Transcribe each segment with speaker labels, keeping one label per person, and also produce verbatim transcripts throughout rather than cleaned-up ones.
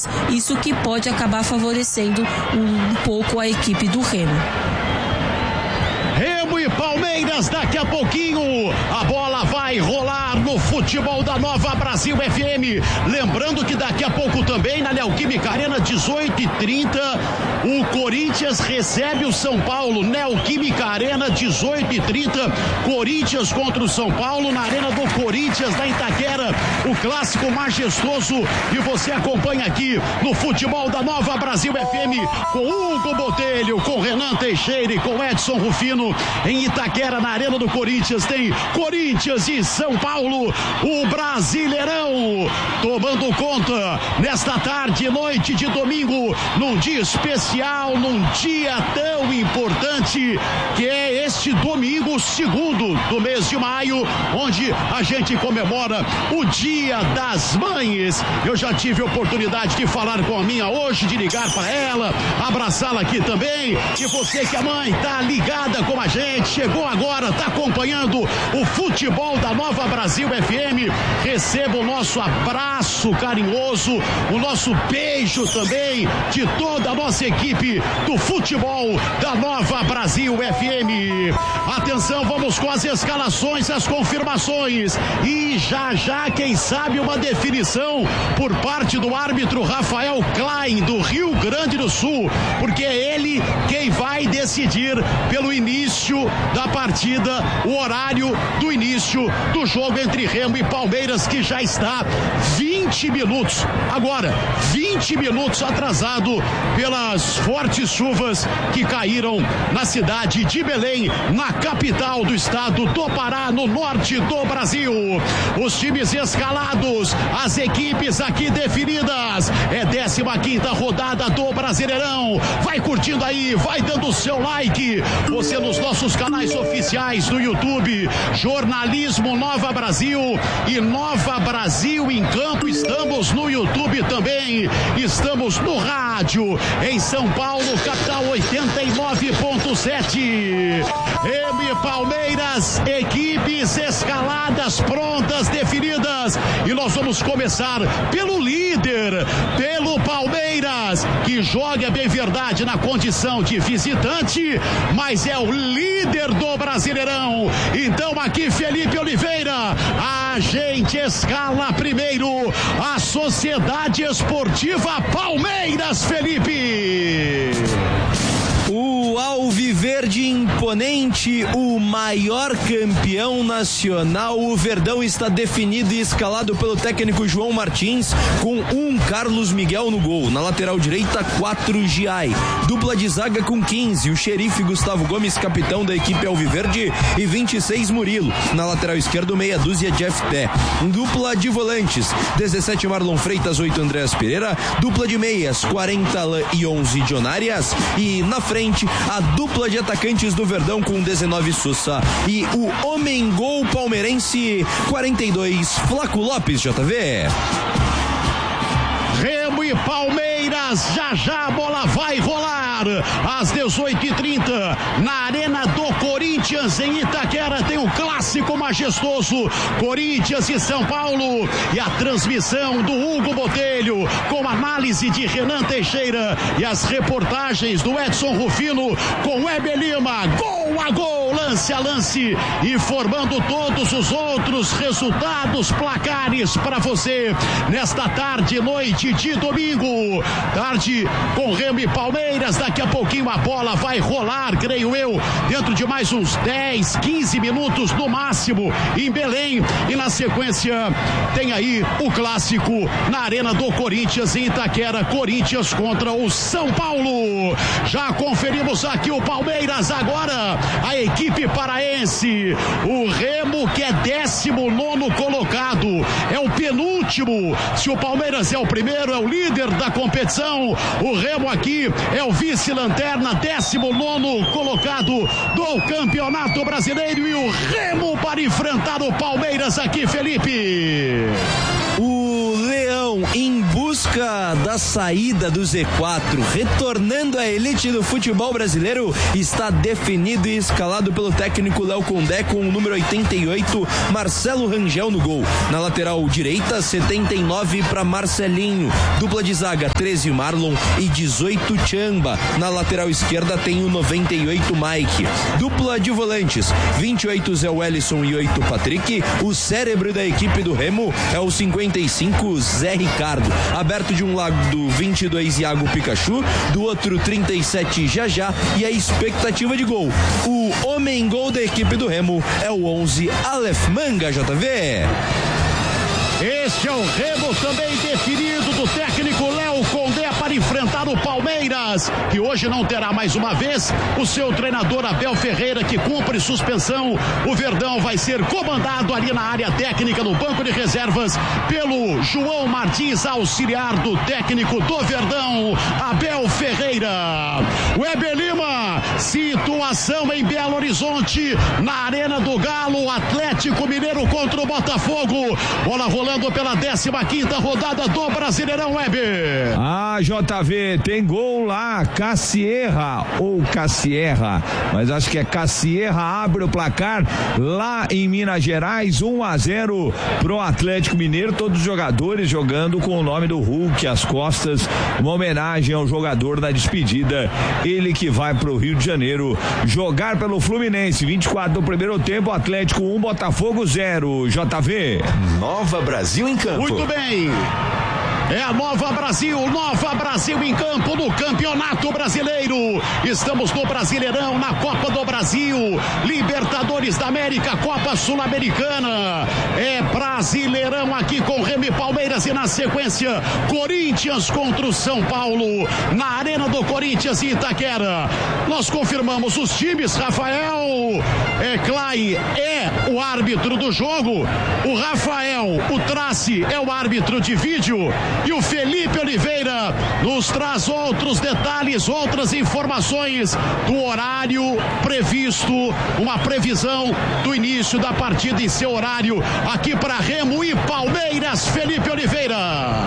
Speaker 1: Palmeiras, isso que pode acabar favorecendo um pouco a equipe do Remo.
Speaker 2: Remo e Palmeiras, daqui a pouquinho a bola vai rolar no futebol da Nova Brasil F M. Lembrando que daqui a pouco também na Neoquímica Arena, dezoito e trinta, o Corinthians recebe o São Paulo. Neoquímica Arena, dezoito e trinta, Corinthians contra o São Paulo na Arena do Corinthians da Itaquera, o clássico majestoso que você acompanha aqui no futebol da Nova Brasil F M, com Hugo Botelho, com Renan Teixeira e com Edson Rufino. Em Itaquera, na Arena do Corinthians, tem Corinthians e São Paulo, o Brasileirão tomando conta nesta tarde e noite de domingo, num dia especial, num dia tão importante que é este domingo, segundo do mês de maio, onde a gente comemora o Dia das Mães. Eu já tive a oportunidade de falar com a minha hoje, de ligar para ela, abraçá-la aqui também. E você que é mãe, tá ligada com a gente, chegou agora, tá acompanhando o futebol da Nova Brasil F M, receba o nosso abraço carinhoso, o nosso beijo também de toda a nossa equipe do futebol da Nova Brasil F M. Atenção, vamos com as escalações, as confirmações e já já, quem sabe, uma definição por parte do árbitro Rafael Klein, do Rio Grande do Sul, porque é ele quem vai decidir pelo início da partida, o horário do início do jogo entre Remo e Palmeiras, que já está vinte minutos, agora vinte minutos atrasado pelas fortes chuvas que caíram na cidade de Belém, na capital do estado do Pará, no norte do Brasil. Os times escalados, as equipes aqui definidas, é décima quinta rodada do Brasileirão. Vai curtindo aí, vai dando o seu like, você nos nossos canais oficiais do YouTube, Jornalismo Nova Brasil e Nova Brasil em Campo. Estamos no YouTube também, estamos no rádio em São Paulo, capital oitenta e nove ponto sete. Remo e Palmeiras, equipes escaladas, prontas, definidas, e nós vamos começar pelo líder, pelo Palmeiras, que joga, bem verdade, na condição de visitante, mas é o líder do Brasileirão. Então aqui Felipe Oliveira, a gente escala primeiro a Sociedade Esportiva Palmeiras, Felipe.
Speaker 3: O Alviverde imponente, o maior campeão nacional, o Verdão está definido e escalado pelo técnico João Martins, com um Carlos Miguel no gol. Na lateral direita, quatro Giai. Dupla de zaga com quinze, o xerife Gustavo Gomes, capitão da equipe Alviverde, e vinte e seis Murilo. Na lateral esquerda, meia dúzia Jeff Té. Dupla de volantes, dezessete Marlon Freitas, oito Andréas Pereira. Dupla de meias, quarenta Alain e onze John Arias. E na frente, a dupla de atacantes do Verdão com dezenove Sousa e o homem gol palmeirense quarenta e dois Flaco Lopes. J V.
Speaker 2: Remo e Palmeiras, já já a bola vai rolar às dezoito e trinta na Arena do Corinthians em Itaquera. Tem um clássico majestoso, Corinthians e São Paulo, e a transmissão do Hugo Botelho, com análise de Renan Teixeira e as reportagens do Edson Rufino, com Weber Lima, gol a gol, lance a lance, informando todos os outros resultados, placares para você nesta tarde, noite de domingo, tarde com Remo e Palmeiras. Daqui a pouquinho a bola vai rolar, creio eu, dentro de mais uns dez, quinze minutos no máximo, em Belém, e na sequência tem aí o clássico na Arena do Corinthians em Itaquera, Corinthians contra o São Paulo. Já conferimos aqui o Palmeiras, agora a equipe paraense, o Remo, que é décimo nono colocado, é o penúltimo. Se o Palmeiras é o primeiro, é o líder da competição, o Remo aqui é o vice-lanterna, décimo nono colocado do Campeonato Brasileiro, e o Remo para enfrentar o Palmeiras aqui, Felipe.
Speaker 3: O Leão em busca busca da saída do Z quatro, retornando à elite do futebol brasileiro, está definido e escalado pelo técnico Léo Condé com o número oitenta e oito, Marcelo Rangel no gol. Na lateral direita, setenta e nove para Marcelinho. Dupla de zaga, treze Marlon e dezoito Chamba. Na lateral esquerda tem o noventa e oito Mike. Dupla de volantes, vinte e oito Zé Wellison e oito Patrick. O cérebro da equipe do Remo é o cinquenta e cinco Zé Ricardo. Aberto de um lado vinte e dois Iago Pikachu, do outro trinta e sete Jajá, e a expectativa de gol. O homem gol da equipe do Remo é o onze Aleph Manga, J V.
Speaker 2: Este é o Remo também definido do técnico Léo Condé para enfrentar o Palmeiras, que hoje não terá mais uma vez o seu treinador Abel Ferreira, que cumpre suspensão. O Verdão vai ser comandado ali na área técnica, no banco de reservas, pelo João Martins, auxiliar do técnico do Verdão, Abel Ferreira. Weber Lima, situação em Belo Horizonte, na Arena do Galo, Atlético Mineiro contra o Botafogo. Bola rolando pela décima quinta rodada do Brasileirão, Weber.
Speaker 4: Ah, J V, tem gol lá, Cassierra ou Cassierra, mas acho que é Cassierra, abre o placar lá em Minas Gerais, um a zero pro Atlético Mineiro, todos os jogadores jogando com o nome do Hulk às costas, uma homenagem ao jogador da despedida, ele que vai pro Rio de Janeiro jogar pelo Fluminense. Vinte e quatro do primeiro tempo, Atlético um, Botafogo zero. J V.
Speaker 5: Nova Brasil em campo.
Speaker 2: Muito bem. É a Nova Brasil, Nova Brasil em campo no Campeonato Brasileiro. Estamos no Brasileirão, na Copa do Brasil, Libertadores da América, Copa Sul-Americana. É Brasileirão aqui com Remo e Palmeiras, e na sequência Corinthians contra o São Paulo, na Arena do Corinthians em Itaquera. Nós confirmamos os times. Rafael é, Klein é o árbitro do jogo, o Rafael, o Trace é o árbitro de vídeo, e o Felipe Oliveira nos traz outros detalhes, outras informações do horário previsto, uma previsão do início da partida em seu horário, aqui para Remo e Palmeiras. Felipe Oliveira.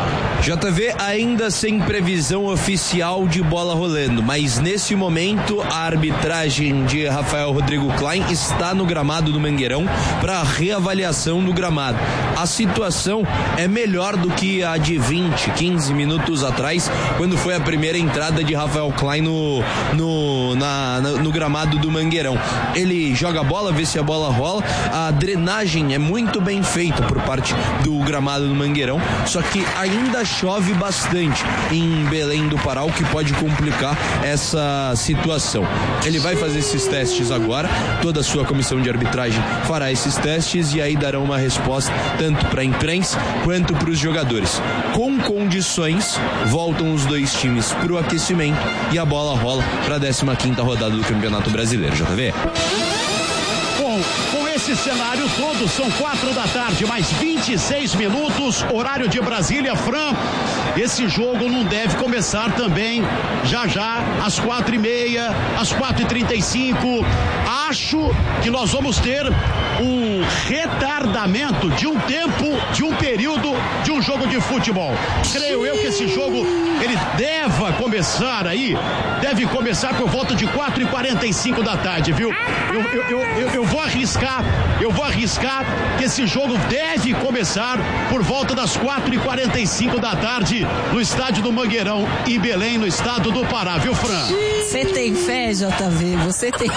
Speaker 3: J V, ainda sem previsão oficial de bola rolando, mas nesse momento a arbitragem de Rafael Rodrigo Klein está no gramado do Mangueirão para reavaliação do gramado. A situação é melhor do que a de vinte, quinze minutos atrás, quando foi a primeira entrada de Rafael Klein no, no, na, no gramado do Mangueirão. Ele joga a bola, vê se a bola rola, a drenagem é muito bem feita por parte do gramado do Mangueirão, só que ainda chove bastante em Belém do Pará, o que pode complicar essa situação. Ele vai fazer esses testes agora, toda a sua comissão de arbitragem fará esses testes e aí darão uma resposta tanto para a imprensa quanto para os jogadores. Com condições, voltam os dois times para o aquecimento e a bola rola para a décima quinta rodada do Campeonato Brasileiro. J V.
Speaker 2: Bom, com esse cenário todo, são quatro da tarde, mais vinte e seis minutos, horário de Brasília. Fran, esse jogo não deve começar também já já, às quatro e meia, às quatro e trinta e cinco. Acho que nós vamos ter um retardamento de um tempo, de um período, de um jogo de futebol. Creio eu que esse jogo, ele deva começar aí, deve começar por volta de quatro e quarenta e cinco da tarde, viu? Eu, eu, eu, eu, eu vou arriscar, eu vou arriscar que esse jogo deve começar por volta das quatro e quarenta e cinco da tarde, no estádio do Mangueirão, em Belém, no estado do Pará, viu, Fran?
Speaker 1: Você tem fé, J V? Você tem.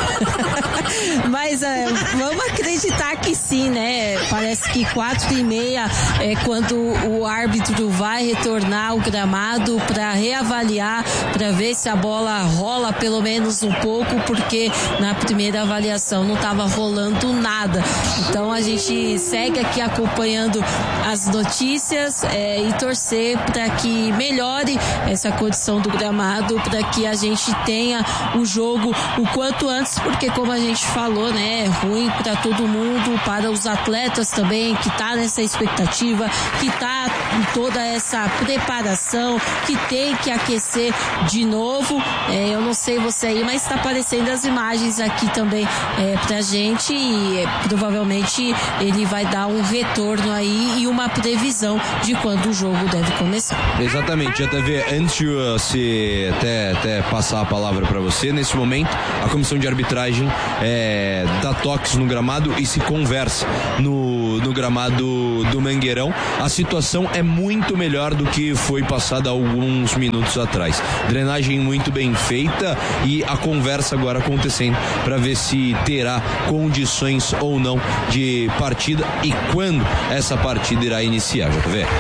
Speaker 1: Mas é, vamos acreditar que sim, né? Parece que quatro e meia é quando o árbitro vai retornar ao gramado para reavaliar, para ver se a bola rola pelo menos um pouco, porque na primeira avaliação não estava rolando nada. Então a gente segue aqui acompanhando as notícias é, e torcer para que melhore essa condição do gramado, para que a gente tenha o jogo o quanto antes, porque como a gente falou, né, é ruim para todo mundo, para os atletas também, que tá nessa expectativa, que tá em toda essa preparação, que ter que aquecer de novo. É, eu não sei você aí, mas está aparecendo as imagens aqui também é, pra gente e é, provavelmente ele vai dar um retorno aí e uma previsão de quando o jogo deve começar.
Speaker 3: Exatamente, até ver, antes de você até, até passar a palavra para você, nesse momento a comissão de arbitragem é, dá toques no gramado e se conversa no, no gramado do Mangueirão. A situação é muito melhor do que foi passada alguns minutos atrás. Drenagem muito bem feita e a conversa agora acontecendo para ver se terá condições ou não de partida e quando essa partida irá iniciar. Já tá vendo?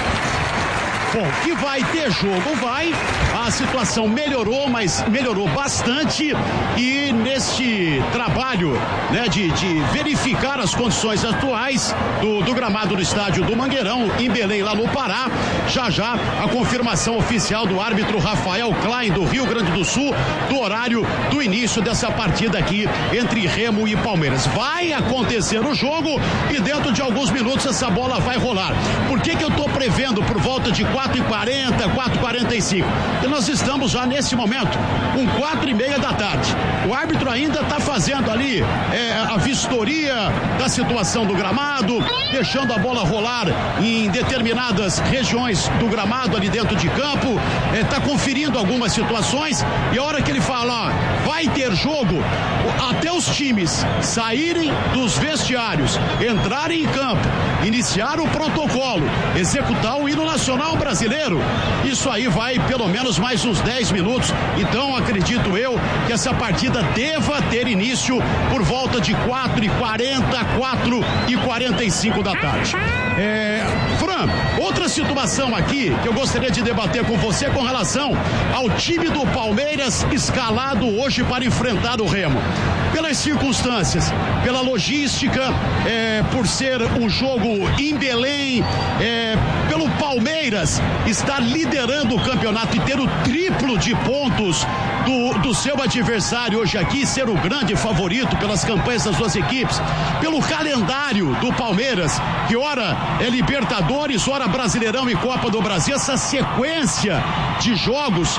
Speaker 2: Bom, que vai ter jogo, vai. A situação melhorou, mas melhorou bastante e neste trabalho, né, de, de verificar as condições atuais do, do gramado do estádio do Mangueirão, em Belém, lá no Pará, já já a confirmação oficial do árbitro Rafael Klein, do Rio Grande do Sul, do horário do início dessa partida aqui entre Remo e Palmeiras. Vai acontecer o jogo e dentro de alguns minutos essa bola vai rolar. Por que que eu tô prevendo por volta de quatro e quarenta, quatro e quarenta e cinco? E nós estamos já nesse momento com quatro e meia da tarde. O árbitro ainda está fazendo ali é, a vistoria da situação do gramado, deixando a bola rolar em determinadas regiões do gramado ali dentro de campo, está é, conferindo algumas situações e a hora que ele fala, ó, vai ter jogo, até os times saírem dos vestiários, entrarem em campo, iniciar o protocolo, executar o hino nacional brasileiro, isso aí vai pelo menos mais uns dez minutos. Então acredito eu que essa partida deva ter início por volta de quatro e quarenta, quatro e quarenta e cinco da tarde. É, Fran, outra situação aqui que eu gostaria de debater com você com relação ao time do Palmeiras escalado hoje para enfrentar o Remo. Pelas circunstâncias, pela logística, é, por ser um jogo em Belém, é, pelo Palmeiras estar liderando o campeonato e ter o triplo de pontos do, do seu adversário hoje aqui, ser o grande favorito pelas campanhas das duas equipes, pelo calendário do Palmeiras, que ora é Libertadores, ora Brasileirão e Copa do Brasil, essa sequência de jogos,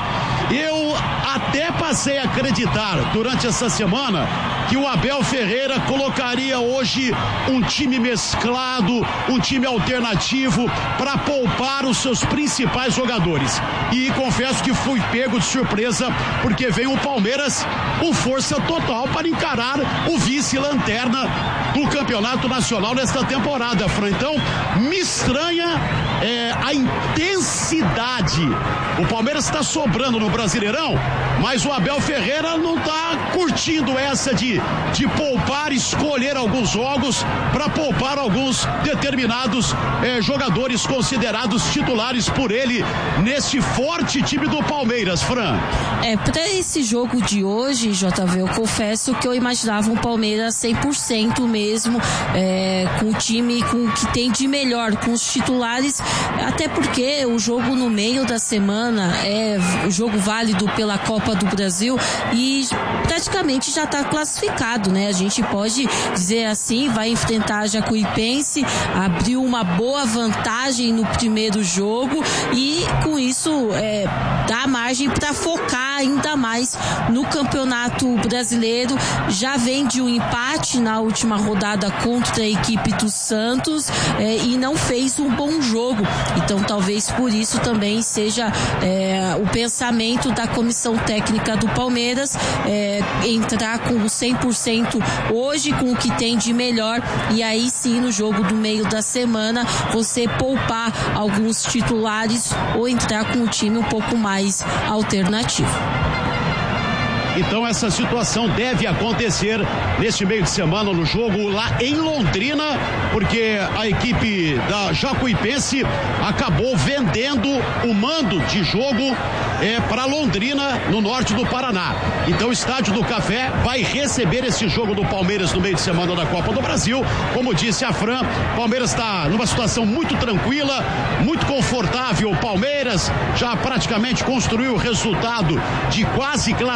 Speaker 2: eu até passei a acreditar durante essa semana que o Abel Ferreira colocaria hoje um time mesclado, um time alternativo para poupar os seus principais jogadores. E confesso que fui pego de surpresa porque vem o Palmeiras com força total para encarar o vice-lanterna do Campeonato Nacional nesta temporada, Fran. Então, me estranha é, a intensidade. O Palmeiras está sobrando no Brasileirão, mas o Abel Ferreira não está curtindo essa de, de poupar, escolher alguns jogos para poupar alguns determinados é, jogadores considerados titulares por ele neste forte time do Palmeiras, Fran.
Speaker 1: É, para esse jogo de hoje, J V, eu confesso que eu imaginava um Palmeiras cem por cento mesmo, é, com o time com o que tem de melhor, com os titulares, até porque o jogo no meio da semana é jogo válido pela Copa do Brasil e praticamente já está classificado, né? A gente pode dizer assim, vai enfrentar a Jacuipense, abriu uma boa vantagem no primeiro jogo e com isso é, dá margem para focar ainda mais no Campeonato Brasileiro. Já vem de um empate na última rodada contra a equipe do Santos é, e não fez um bom jogo, então talvez por isso também seja é, o pensamento da comissão técnica do Palmeiras é, entrar com cem por cento hoje, com o que tem de melhor, e aí sim no jogo do meio da semana você poupar alguns titulares ou entrar com o time um pouco mais alternativo.
Speaker 2: Então essa situação deve acontecer neste meio de semana no jogo lá em Londrina, porque a equipe da Jacuipense acabou vendendo o mando de jogo é, para Londrina, no norte do Paraná. Então o Estádio do Café vai receber esse jogo do Palmeiras no meio de semana da Copa do Brasil. Como disse a Fran, o Palmeiras está numa situação muito tranquila, muito confortável. O Palmeiras já praticamente construiu o resultado de quase classificação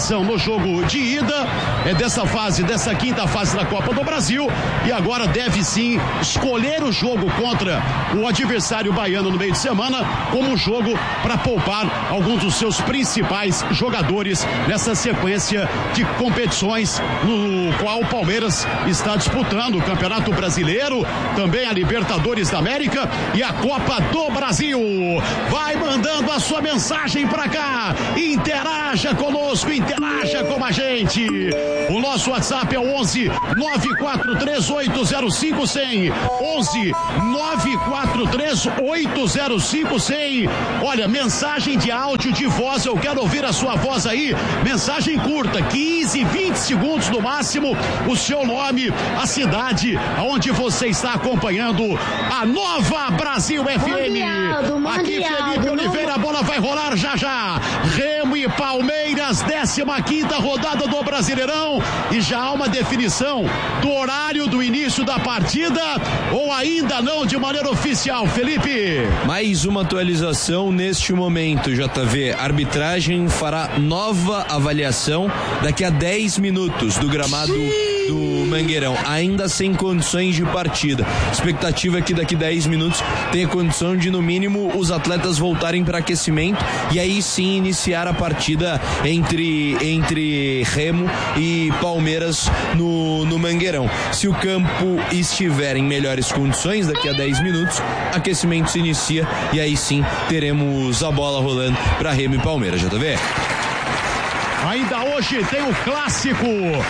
Speaker 2: classificação no jogo de ida é dessa fase, dessa quinta fase da Copa do Brasil, e agora deve sim escolher o jogo contra o adversário baiano no meio de semana como jogo para poupar alguns dos seus principais jogadores nessa sequência de competições no qual o Palmeiras está disputando o Campeonato Brasileiro, também a Libertadores da América e a Copa do Brasil. Vai mandando a sua mensagem para cá, interaja conosco, interaja com a gente. O nosso WhatsApp é o onze nove quatro três oito zero cinco cem, onze nove quatro três oito zero cinco cem. Olha, mensagem de áudio, de voz, eu quero ouvir a sua voz aí, mensagem curta, quinze, vinte segundos no máximo, o seu nome, a cidade onde você está acompanhando a Nova Brasil F M. Aqui Felipe Oliveira, a bola vai rolar já já. Remo e Palmeiras, décima quinta rodada do Brasileirão, e já há uma definição do horário do início da partida, ou ainda não de maneira oficial, Felipe?
Speaker 3: Mais uma atualização neste momento, J V. A arbitragem fará nova avaliação daqui a dez minutos do gramado do Mangueirão, ainda sem condições de partida. Expectativa é que daqui a dez minutos tenha condição de, no mínimo, os atletas voltarem para aquecimento e aí sim iniciar a partida entre, entre Remo e Palmeiras no, no Mangueirão. Se o campo estiver em melhores condições, daqui a dez minutos, aquecimento se inicia e aí sim teremos a bola rolando para Remo e Palmeiras, J V.
Speaker 2: Ainda hoje tem o clássico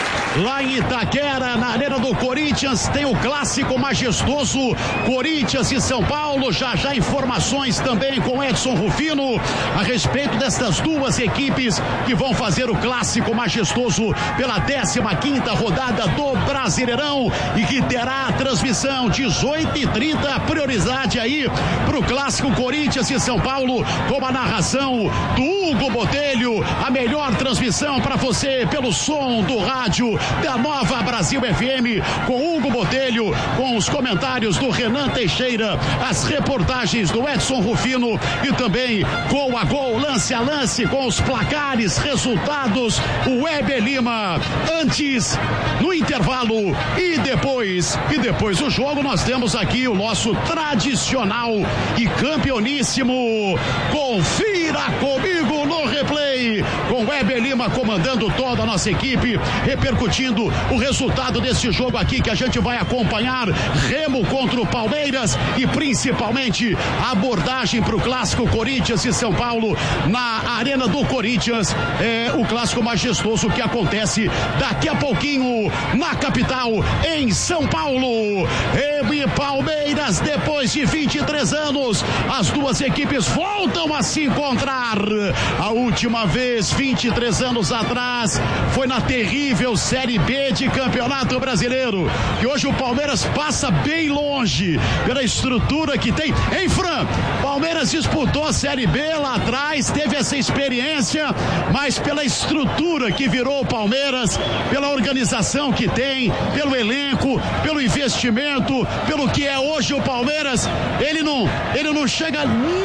Speaker 2: lá em Itaquera, na Arena do Corinthians, tem o clássico majestoso Corinthians e São Paulo. Já já informações também com Edson Rufino a respeito destas duas equipes que vão fazer o clássico majestoso pela décima quinta rodada do Brasileirão e que terá a transmissão dezoito e trinta, prioridade aí pro clássico Corinthians e São Paulo, com a narração do Hugo Botelho, a melhor transmissão para você pelo som do rádio da Nova Brasil F M, com Hugo Botelho, com os comentários do Renan Teixeira, as reportagens do Edson Rufino e também gol a gol, lance a lance, com os placares, resultados, o Weber Lima. Antes, no intervalo e depois, e depois do jogo, nós temos aqui o nosso tradicional e campeoníssimo Confira Comigo no Replay, com Weber Lima comandando toda a nossa equipe, repercutindo o resultado desse jogo aqui que a gente vai acompanhar, Remo contra o Palmeiras, e principalmente a abordagem para o clássico Corinthians e São Paulo na Arena do Corinthians, é o clássico majestoso que acontece daqui a pouquinho na capital, em São Paulo. Remo e Palmeiras, depois de vinte e três anos, as duas equipes voltam a se encontrar. A última vez, vinte e três anos atrás, foi na terrível Série B de Campeonato Brasileiro, que hoje o Palmeiras passa bem longe pela estrutura que tem. Hein, Fran? Palmeiras disputou a Série B lá atrás, teve essa experiência, mas pela estrutura que virou o Palmeiras, pela organização que tem, pelo elenco, pelo investimento, pelo que é hoje o Palmeiras, ele não, ele não chega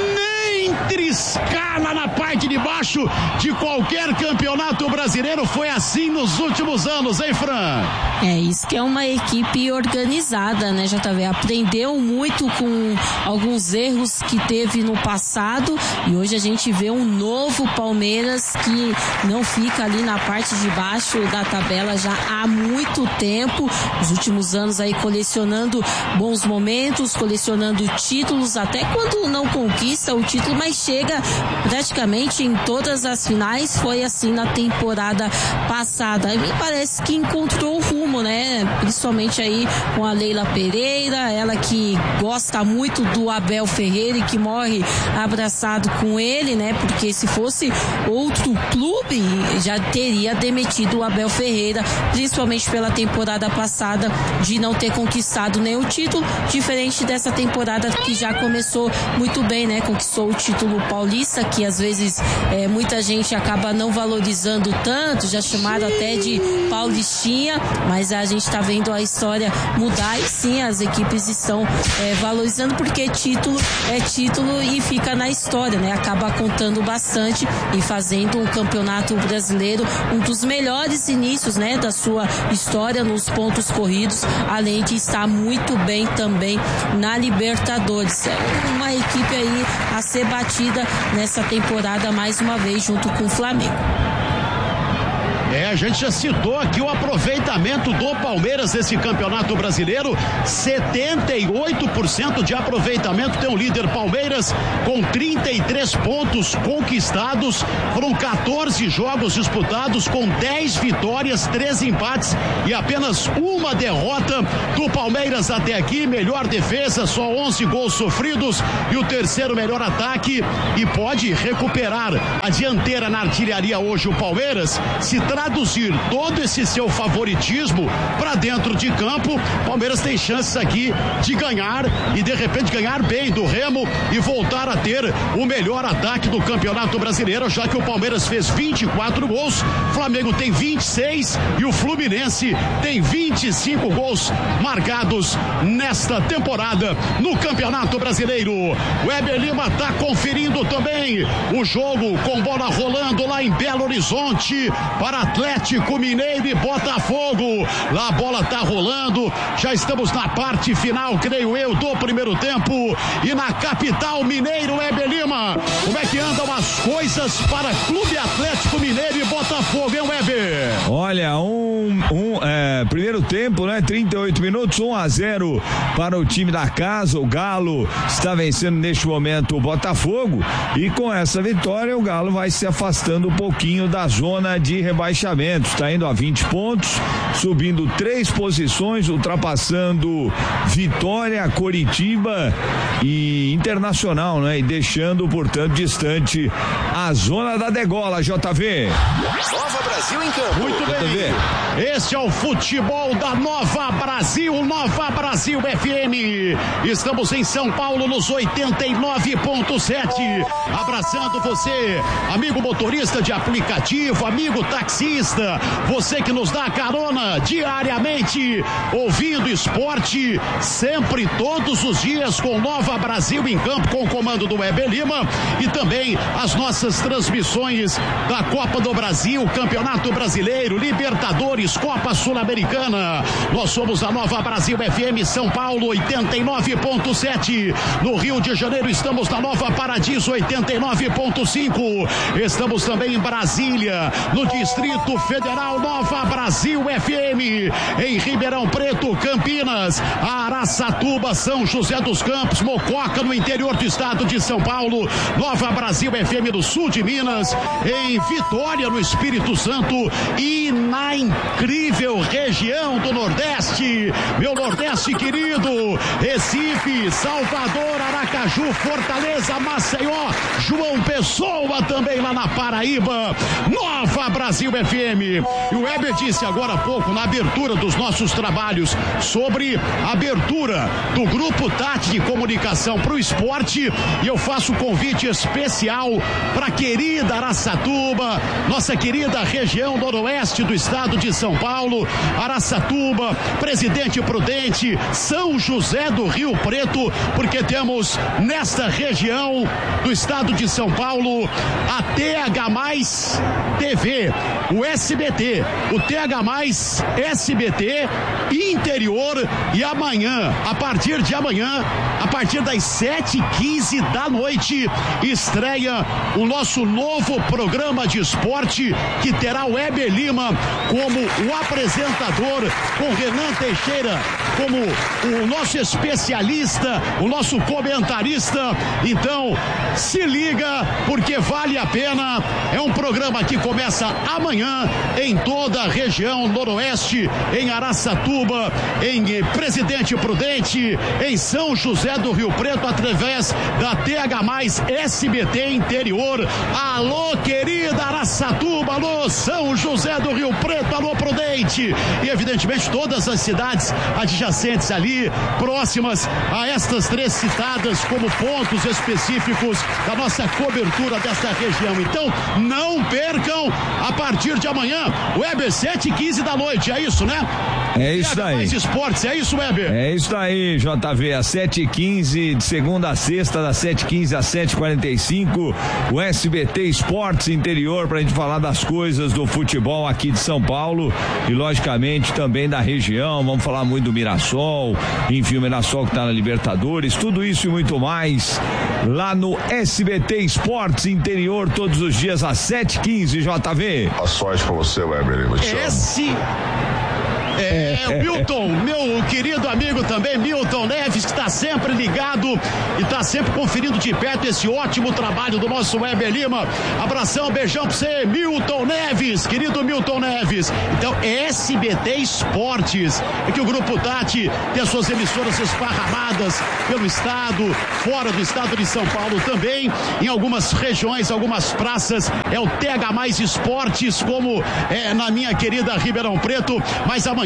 Speaker 2: nem triscar lá na parte de baixo de qualquer campeonato brasileiro. Foi assim nos últimos anos, hein, Fran?
Speaker 1: É isso que é uma equipe organizada, né, J V? Aprendeu muito com alguns erros que teve no passado e hoje a gente vê um novo Palmeiras que não fica ali na parte de baixo da tabela já há muito tempo. Nos últimos anos aí colecionando bons momentos, colecionando títulos, até quando não conquista o título, mas chega praticamente em todas as finais. Foi assim na temporada passada. E me parece que encontrou o rumo, né? Principalmente aí com a Leila Pereira, ela que gosta muito do Abel Ferreira e que morre abraçado com ele, né? Porque se fosse outro clube, já teria demitido o Abel Ferreira, principalmente pela temporada passada de não ter conquistado nenhum título, diferente dessa temporada que já começou muito bem, né? Conquistou o título título paulista, que às vezes é, muita gente acaba não valorizando tanto, já chamaram até de paulistinha, mas a gente está vendo a história mudar e sim, as equipes estão é, valorizando, porque título é título e fica na história, né? Acaba contando bastante e fazendo o Campeonato Brasileiro um dos melhores inícios, né, da sua história nos pontos corridos, além de estar muito bem também na Libertadores. É uma equipe aí a ser batida nessa temporada mais uma vez junto com o Flamengo.
Speaker 2: É, a gente já citou aqui o aproveitamento do Palmeiras nesse Campeonato Brasileiro, setenta e oito por cento de aproveitamento, tem o líder Palmeiras com trinta e três pontos conquistados, foram quatorze jogos disputados com dez vitórias, treze empates e apenas uma derrota do Palmeiras até aqui, melhor defesa, só onze gols sofridos e o terceiro melhor ataque, e pode recuperar a dianteira na artilharia hoje o Palmeiras, se traduzir todo esse seu favoritismo para dentro de campo. Palmeiras tem chances aqui de ganhar e de repente ganhar bem do Remo e voltar a ter o melhor ataque do Campeonato Brasileiro, já que o Palmeiras fez vinte e quatro gols, Flamengo tem vinte e seis e o Fluminense tem vinte e cinco gols marcados nesta temporada no Campeonato Brasileiro. O Weber Lima está conferindo também o jogo com bola rolando lá em Belo Horizonte para Atlético Mineiro e Botafogo. Lá a bola tá rolando, já estamos na parte final, creio eu, do primeiro tempo, e na capital mineiro, Weber Lima, como é que andam as coisas para Clube Atlético Mineiro e Botafogo, hein, Weber?
Speaker 4: Olha, um, um é, primeiro tempo, né, trinta e oito minutos, um a zero para o time da casa. O Galo está vencendo neste momento o Botafogo, e com essa vitória o Galo vai se afastando um pouquinho da zona de rebaixamento. Está indo a vinte pontos, subindo três posições, ultrapassando Vitória, Coritiba e Internacional, né? E deixando, portanto, distante a zona da degola, J V.
Speaker 5: Nova Brasil em campo.
Speaker 2: Muito bem.
Speaker 4: J V.
Speaker 2: Esse é o futebol da Nova Brasil, Nova Brasil F M. Estamos em São Paulo nos oitenta e nove ponto sete. Abraçando você, amigo motorista de aplicativo, amigo taxista, você que nos dá carona diariamente, ouvindo esporte, sempre, todos os dias, com Nova Brasil em campo, com o comando do Weber Lima, e também as nossas transmissões da Copa do Brasil, Campeonato Brasileiro, Libertadores, Copa Sul-Americana. Nós somos a Nova Brasil F M São Paulo oitenta e nove ponto sete. No Rio de Janeiro estamos na Nova Paradiso oitenta e nove ponto cinco. Estamos também em Brasília, no Distrito Federal, Nova Brasil F M. Em Ribeirão Preto, Campinas, Araçatuba, São José dos Campos, Mococa, no interior do estado de São Paulo, Nova Brasil F M no sul de Minas, em Vitória, no Espírito Santo, e na incrível região do Nordeste, meu Nordeste querido, Recife, Salvador, Aracaju, Fortaleza, Maceió, João Pessoa, também lá na Paraíba, Nova Brasil F M. E o Weber disse agora há pouco, na abertura dos nossos trabalhos, sobre a abertura do Grupo Tati de Comunicação para o Esporte, e eu faço um convite especial para a querida Araçatuba, nossa querida região noroeste do estado de São Paulo, Araçatuba, Presidente Prudente, São José do Rio Preto, porque temos nesta região do estado de São Paulo a T H mais T V, o S B T, o T H mais S B T Interior, e amanhã, a partir de amanhã, a partir das sete e quinze da noite, estreia o nosso novo programa de esporte, que terá o Weber Lima como o apresentador, com Renan Teixeira como o nosso especialista, o nosso comentarista. Então, se liga, porque vale a pena. É um programa que começa amanhã em toda a região noroeste, em Araçatuba, em Presidente Prudente, em São José do Rio Preto, através da T H mais S B T Interior. Alô, querida Araçatuba, alô, São José do Rio Preto, alô, Prudente, e evidentemente todas as cidades adjacentes adjacentes ali, próximas a estas três citadas como pontos específicos da nossa cobertura desta região. Então, não percam a partir de amanhã, Weber, sete e quinze da noite, é isso, né?
Speaker 4: É isso daí.
Speaker 2: Mais esportes, é isso, Weber?
Speaker 4: É isso aí, J V, às sete e quinze, de segunda a sexta, das sete e quinze às sete e quarenta e cinco, o S B T Esportes Interior, pra gente falar das coisas do futebol aqui de São Paulo e, logicamente, também da região. Vamos falar muito do Mirassol, enfim, o Mirassol que tá na Libertadores, tudo isso e muito mais lá no S B T Esportes Interior, todos os dias às sete e quinze, J V.
Speaker 6: A sorte pra você, Weber.
Speaker 2: Esse... É, é, Milton, meu querido amigo também, Milton Neves, que está sempre ligado e está sempre conferindo de perto esse ótimo trabalho do nosso Weber Lima. Abração, beijão pra você, Milton Neves, querido Milton Neves. Então, S B T Esportes, é que o Grupo Tati tem as suas emissoras esparramadas pelo estado, fora do estado de São Paulo também, em algumas regiões, algumas praças, é o T H mais Esportes, como é na minha querida Ribeirão Preto, mas amanhã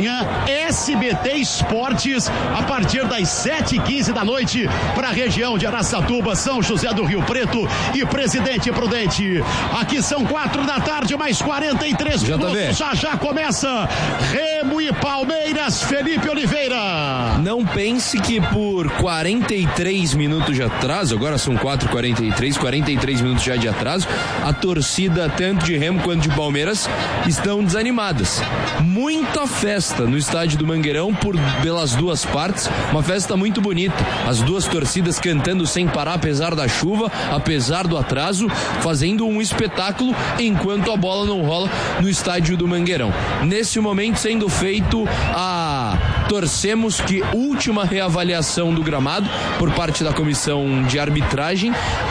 Speaker 2: S B T Esportes a partir das sete e quinze da noite para a região de Araçatuba, São José do Rio Preto e Presidente Prudente. Aqui são quatro da tarde, mais quarenta e três minutos. Já já começa Remo e Palmeiras. Felipe Oliveira.
Speaker 3: Não pense que por quarenta e três minutos de atraso, agora são quatro e quarenta e três, quarenta e três minutos já de atraso, a torcida tanto de Remo quanto de Palmeiras estão desanimadas. Muita festa no estádio do Mangueirão por, pelas duas partes, uma festa muito bonita, as duas torcidas cantando sem parar apesar da chuva, apesar do atraso, fazendo um espetáculo enquanto a bola não rola no estádio do Mangueirão. Nesse momento sendo feito a torcemos que última reavaliação do gramado por parte da comissão de arbitragem,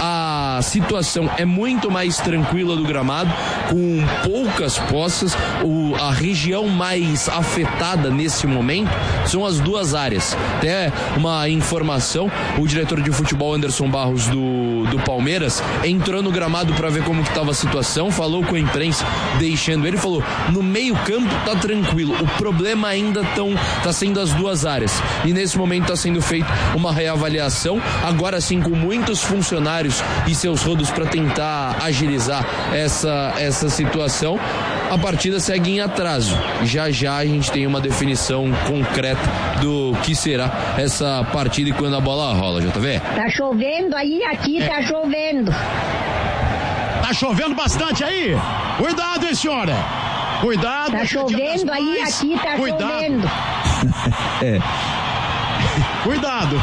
Speaker 3: a situação é muito mais tranquila do gramado, com poucas poças, o, a região mais afetada nesse momento são as duas áreas. Até uma informação, o diretor de futebol Anderson Barros do, do Palmeiras entrou no gramado para ver como que estava a situação, falou com a imprensa, deixando ele, falou, no meio campo tá tranquilo, o problema ainda tão, tá sendo as duas áreas, e nesse momento está sendo feita uma reavaliação, agora sim com muitos funcionários e seus rodos para tentar agilizar essa, essa situação. A partida segue em atraso, já já a gente tem uma definição concreta do que será essa partida e quando a bola rola, J V.
Speaker 7: Tá chovendo aí, aqui é. Tá chovendo.
Speaker 2: Tá chovendo bastante aí? Cuidado, hein, senhora? Cuidado.
Speaker 7: Tá chovendo aí, aqui tá Cuidado. chovendo.
Speaker 4: É.
Speaker 2: Cuidado.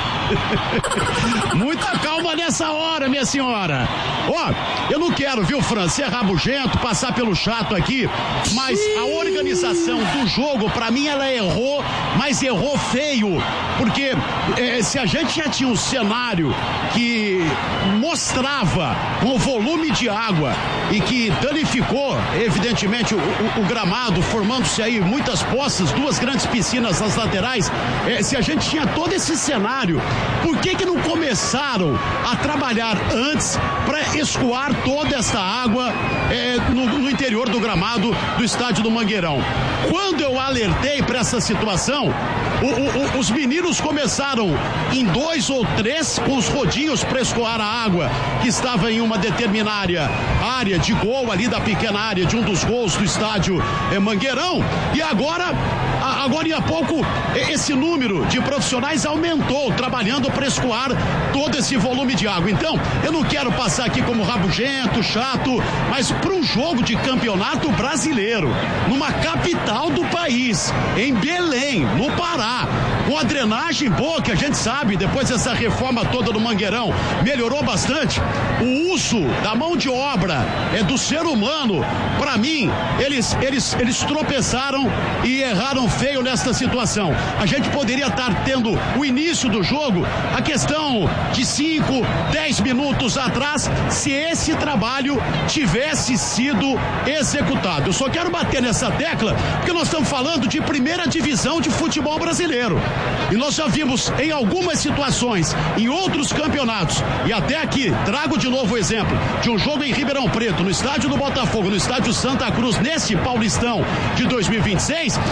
Speaker 2: Muita calma nessa hora, minha senhora. Ó, oh, eu não quero, viu, Fran, ser rabugento, passar pelo chato aqui, mas a organização do jogo, pra mim, ela errou, mas errou feio, porque eh, se a gente já tinha um cenário que mostrava o volume de água e que danificou, evidentemente, o, o, o gramado, formando-se aí muitas poças, duas grandes piscinas nas laterais, eh, se a gente tinha todo esse cenário, por que que não começaram a trabalhar antes para escoar toda esta água é, no, no interior do gramado do estádio do Mangueirão? Quando eu alertei para essa situação, o, o, os meninos começaram em dois ou três com os rodinhos para escoar a água que estava em uma determinada área de gol ali da pequena área de um dos gols do estádio é, Mangueirão, e agora agora em a pouco esse número de profissionais aumentou, trabalhando para escoar todo esse volume de água. Então, eu não quero passar aqui como rabugento, chato, mas para um jogo de campeonato brasileiro, numa capital do país, em Belém, no Pará, com a drenagem boa, que a gente sabe, depois dessa reforma toda do Mangueirão, melhorou bastante, o uso da mão de obra é do ser humano, para mim, eles, eles, eles tropeçaram e erraram feio nesta situação. A gente poderia estar tendo o início do jogo, a questão de cinco, dez minutos atrás, se esse trabalho tivesse sido executado. Eu só quero bater nessa tecla, porque nós estamos falando de primeira divisão de futebol brasileiro. E nós já vimos em algumas situações, em outros campeonatos, e até aqui, trago de novo o exemplo de um jogo em Ribeirão Preto, no estádio do Botafogo, no estádio Santa Cruz, nesse Paulistão de dois mil e vinte e seis, que o cenário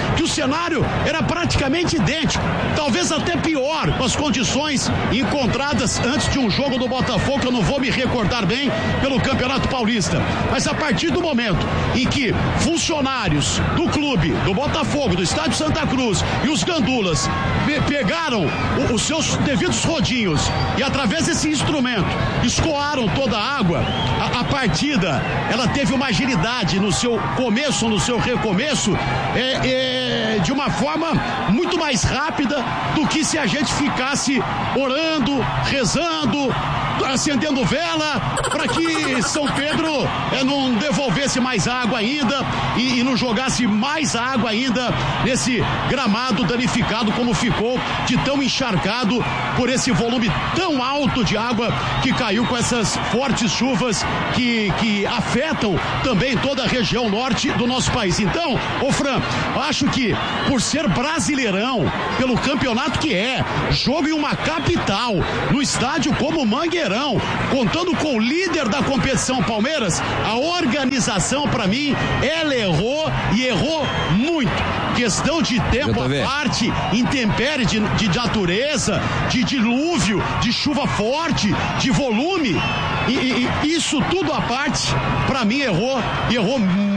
Speaker 2: cenário era praticamente idêntico, talvez até pior, com as condições encontradas antes de um jogo do Botafogo, que eu não vou me recordar bem, pelo Campeonato Paulista. Mas a partir do momento em que funcionários do clube, do Botafogo, do Estádio Santa Cruz e os gandulas pegaram os seus devidos rodinhos e através desse instrumento escoaram toda a água, a, a partida, ela teve uma agilidade no seu começo, no seu recomeço, é, é, de uma forma muito mais rápida do que se a gente ficasse orando, rezando, acendendo vela para que São Pedro é, não devolvesse mais água ainda e, e não jogasse mais água ainda nesse gramado danificado como ficou, de tão encharcado por esse volume tão alto de água que caiu com essas fortes chuvas que, que afetam também toda a região norte do nosso país. Então, ô Fran, acho que por ser brasileirão, pelo campeonato que é, jogo em uma capital, no estádio como Mangueirão, contando com o líder da competição, Palmeiras, a organização, para mim, ela errou e errou muito. Questão de tempo à parte, intempérie de, de natureza, de dilúvio, de chuva forte, de volume, e, e, e isso tudo à parte, para mim errou, e errou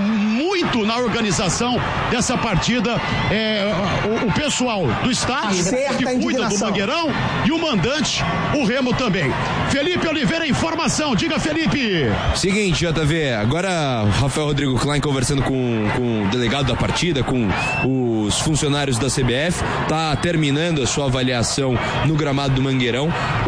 Speaker 2: muito na organização dessa partida, é, o, o pessoal do estádio, que cuida do Mangueirão, e o mandante, o Remo também. Felipe Oliveira, informação, diga, Felipe.
Speaker 3: Seguinte, J V, agora Rafael Rodrigo Klein conversando com, com o delegado da partida, com os funcionários da C B F, tá terminando a sua avaliação no gramado do Mangueirão.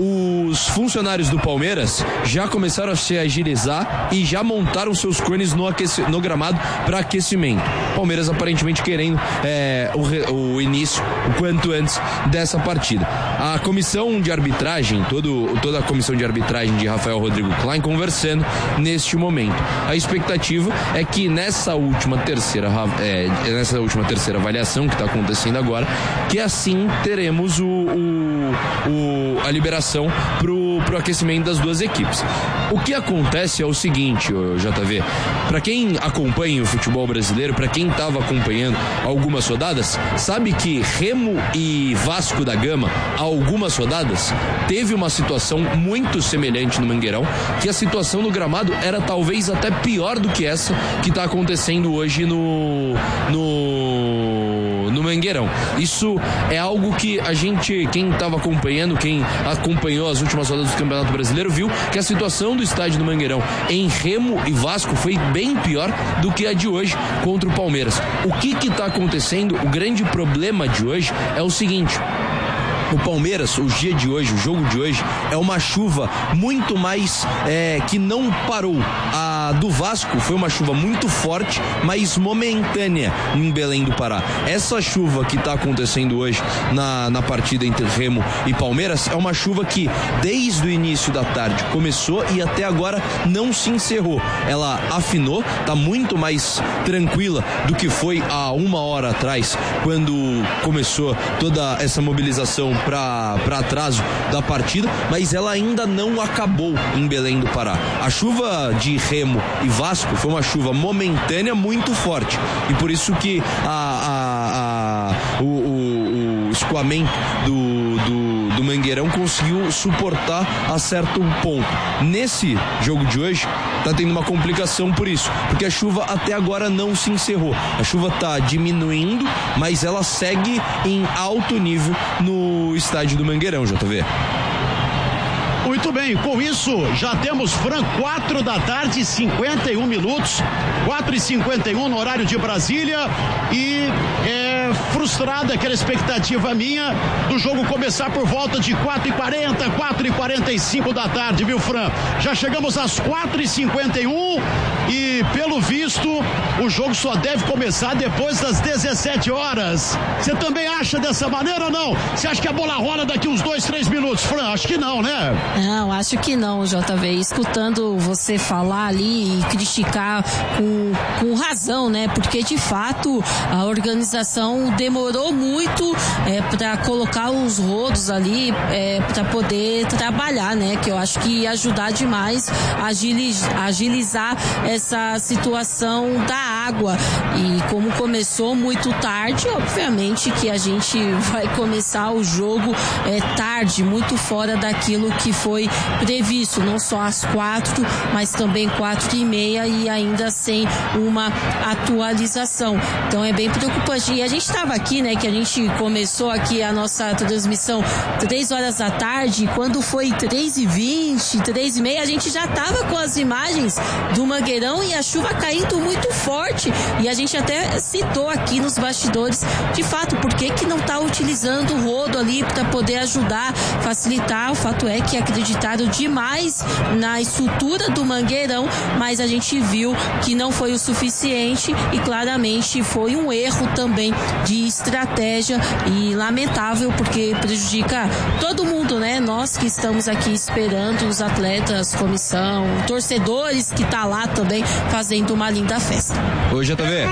Speaker 3: Os funcionários do Palmeiras já começaram a se agilizar e já montaram seus cones no, aqueci, no gramado para aquecimento. Palmeiras aparentemente querendo é, o, o início o quanto antes dessa partida. A comissão de arbitragem, todo, toda a comissão de arbitragem de Rafael Rodrigo Klein conversando neste momento. A expectativa é que nessa última terceira, é, nessa última terceira avaliação que está acontecendo agora, que assim teremos o, o, o, a liberação pro, pro aquecimento das duas equipes. O que acontece é o seguinte, J V, para quem acompanha o futebol brasileiro, para quem estava acompanhando algumas rodadas, sabe que Remo e Vasco da Gama, há algumas rodadas, teve uma situação muito semelhante no Mangueirão, que a situação no gramado era talvez até pior do que essa que está acontecendo hoje no no no Mangueirão. Isso é algo que a gente, quem estava acompanhando, quem acompanhou as últimas rodadas do Campeonato Brasileiro, viu que a situação do estádio do Mangueirão em Remo e Vasco foi bem pior do que a de hoje contra o Palmeiras. O que que está acontecendo? O grande problema de hoje é o seguinte: o Palmeiras, o dia de hoje, o jogo de hoje, é uma chuva muito mais é, que não parou. A do Vasco foi uma chuva muito forte, mas momentânea em Belém do Pará. Essa chuva que está acontecendo hoje na, na partida entre Remo e Palmeiras é uma chuva que desde o início da tarde começou e até agora não se encerrou. Ela afinou, está muito mais tranquila do que foi há uma hora atrás, quando começou toda essa mobilização para atraso da partida, mas ela ainda não acabou em Belém do Pará. A chuva de Remo e Vasco foi uma chuva momentânea muito forte, e por isso que a, a, a, o, o, o escoamento do, do, do Mangueirão conseguiu suportar a certo ponto. Nesse jogo de hoje tá tendo uma complicação por isso, porque a chuva até agora não se encerrou. A chuva tá diminuindo, mas ela segue em alto nível no estádio do Mangueirão, J V.
Speaker 2: Muito bem, com isso já temos, Fran, quatro da tarde, cinquenta e um minutos, quatro e cinquenta e um no horário de Brasília, e é frustrada aquela expectativa minha do jogo começar por volta de quatro e quarenta, quatro e quarenta e cinco da tarde, viu, Fran? Já chegamos às quatro e cinquenta e um e, pelo visto, o jogo só deve começar depois das dezessete horas. Você também acha dessa maneira ou não? Você acha que a bola rola daqui uns dois, três minutos, Fran? Acho que não, né?
Speaker 1: Não, acho que não, J V. Escutando você falar ali e criticar com, com razão, né? Porque, de fato, a organização demorou muito é, para colocar os rodos ali é, para poder trabalhar, né? Que eu acho que ia ajudar demais a agiliz, agilizar essas situação da água. E como começou muito tarde, obviamente que a gente vai começar o jogo é, tarde, muito fora daquilo que foi previsto, não só às quatro, mas também quatro e meia e ainda sem uma atualização. Então é bem preocupante. E a gente estava aqui, né, que a gente começou aqui a nossa transmissão três horas da tarde, e quando foi três e vinte, três e meia, a gente já estava com as imagens do Mangueirão e a chuva caindo muito forte. E a gente até citou aqui nos bastidores, de fato, por que que não está utilizando o rodo ali para poder ajudar, facilitar. O fato é que acreditaram demais na estrutura do Mangueirão, mas a gente viu que não foi o suficiente e claramente foi um erro também de estratégia e lamentável, porque prejudica todo mundo, né? Nós que estamos aqui esperando, os atletas, comissão, torcedores que tá lá também fazendo uma linda festa.
Speaker 3: Ô, J V.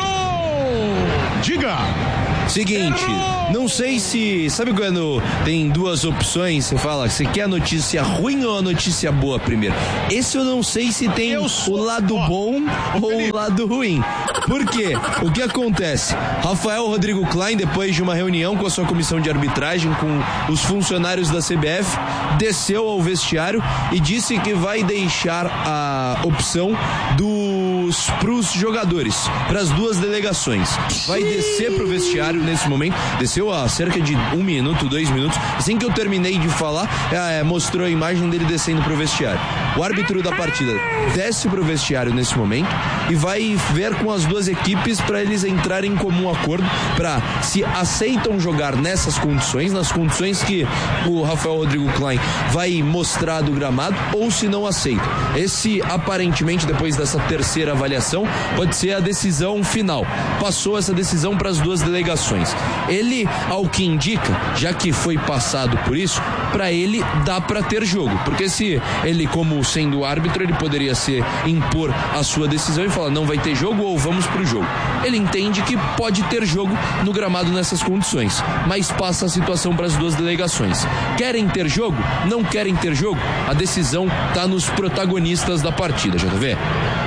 Speaker 2: Diga.
Speaker 3: Seguinte, não sei se... Sabe quando tem duas opções, você fala, você quer a notícia ruim ou a notícia boa primeiro? Esse eu não sei se tem eu o lado ó, bom ó, ou Felipe. o lado ruim. Por quê? O que acontece? Rafael Rodrigo Klein, depois de uma reunião com a sua comissão de arbitragem, com os funcionários da C B F, desceu ao vestiário e disse que vai deixar a opção dos pros jogadores, para as duas delegações. Vai descer pro vestiário nesse momento, desceu há cerca de um minuto, dois minutos, assim que eu terminei de falar, é, mostrou a imagem dele descendo pro vestiário. O árbitro da partida desce pro vestiário nesse momento e vai ver com as duas equipes para eles entrarem em comum acordo para se aceitam jogar nessas condições, nas condições que o Rafael Rodrigo Klein vai mostrar do gramado, ou se não aceitam. Esse, aparentemente, depois dessa terceira avaliação, pode ser a decisão final. Passou essa decisão para as duas delegações. Ele, ao que indica, já que foi passado por isso, para ele dá para ter jogo, porque se ele, como sendo árbitro, ele poderia ser impor a sua decisão e falar não vai ter jogo ou vamos pro jogo. Ele entende que pode ter jogo no gramado nessas condições, mas passa a situação para as duas delegações. Querem ter jogo? Não querem ter jogo? A decisão tá nos protagonistas da partida, já tá vendo?